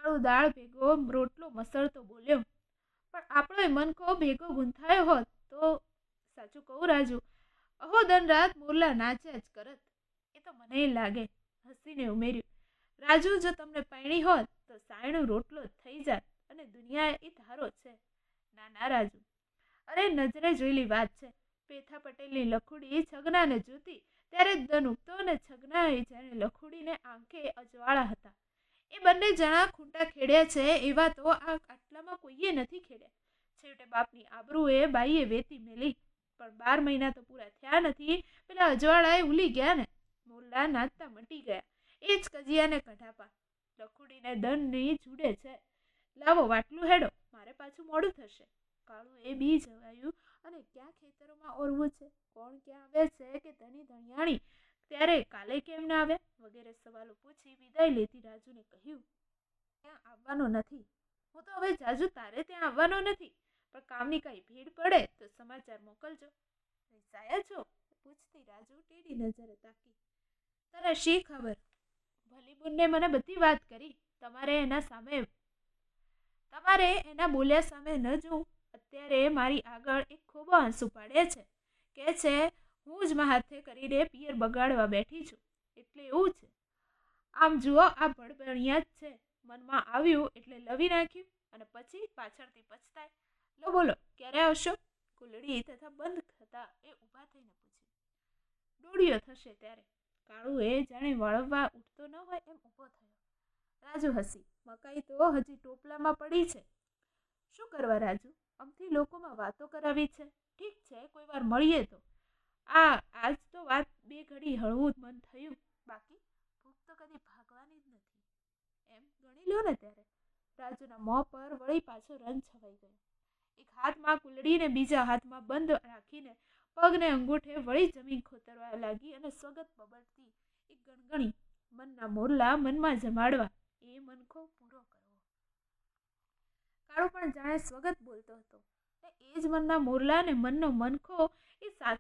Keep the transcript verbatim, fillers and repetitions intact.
કાળુ દાળ ભેગો રોટલો મસળતો બોલ્યો. પણ આપણો મનખો ભેગો ગૂંથાયો હોત તો સાચું કહું રાજુ, અહો દન રાત મોરલા નાચ્યા જ કરત. એ તો મને લાગે, હસીને ઉમેર્યું. રાજુ, જો તમને પૈણી હોત તો સાયણું રોટલો થઈ જાત અને દુનિયા એ ધારો છે. ના ના રાજુ, અરે નજરે જોયેલી વાત છે. પેથા પટેલની લખુડી છગનાને જોતી ત્યારે જ દન ઉગતો અને છગનાએ જાણે લખુડીને આંખે અજવાળા હતા. એ બંને જણા ખૂંટા ખેડ્યા છે એવા તો આ આટલામાં કોઈએ નથી ખેડ્યા. છેવટે બાપની આબરૂએ બાઈએ વેતી મેલી. પણ બાર મહિના તો પૂરા થયા નથી, પેલા અજવાળાએ ઉલી ગયા ને. મોરલા નાચતા મટી ગયા. એ જ કજિયાને કઢાપા. લખુડીને દનની જુડે છે. લાવો વાટલું હેડો, મારે પાછું મોડું થશે. કાળું એ બી જવાયું અને ક્યાં ખેતરોમાં ઓરવું છે, કોણ ક્યાં આવે છે કે તેની ધણિયાણી ત્યારે કાલે કેમ ના આવે વગેરે સવાલો પૂછી વિદાય લેતી રાજુને કહ્યું, ત્યાં આવવાનો નથી. હું તો હવે જાજુ તારે ત્યાં આવવાનો નથી, પણ કામની કઈ ભીડ પડે તો સમાચાર મોકલજો. સાયા છો? પૂછતી રાજુ ટેડી નજરે તાકી. તને શી ખબર? ભલી બુનને મને બધી વાત કરી. તમારે એના સામે તમારે એના બોલ્યા સામે ન જોઉં. અત્યારે મારી આગળ એક ખોબો આંસુ પાડે છે. કે છે હું જ હાથે કરીને પિયર બગાડવા બેઠી છું. એટલે એવું છે. આમ જુઓ, આ ભડભણિયા જ છે. મનમાં આવ્યું એટલે લવી નાખ્યું અને પછી પાછળથી પછતાય. લો બોલો, ક્યારે આવશો? કુલડી તથા બંધ થતા એ ઊભા થઈને પૂછ્યું. ડોળિયો થશે ત્યારે. કાળુએ જાણે વળવા ઉઠતો ન હોય એમ ઊભો થયો. રાજુ હસી. મકાઈ તો હજી ટોપલામાં પડી છે. શું કરવા રાજુ? અમથી લોકોમાં વાતો કરાવી છે. ઠીક છે, કોઈ વાર મળીએ તો. આ આજ તો વાત બે ઘડી હળવું મન થયું. બાકી ભૂખ તો કદી ભાગવાની જ નથી. એમ ગણી લો ને ત્યારે. રાજુના મોં પર વળી પાછો રંગ છવાઈ ગયો. એક હાથમાં કુલડીને બીજા હાથમાં બંધ રાખીને પગને અંગૂઠે વળી જમીન ખોતરવા લાગી અને સ્વગત બબડતી એક ગણગણી. મનના મોરલા મનમાં જમાડવા, એ મનખો પૂરો કરવો. કાળો પણ જાણે સ્વગત બોલતો હતો. એ જ મનના મોરલા ને મનનો મનખો એ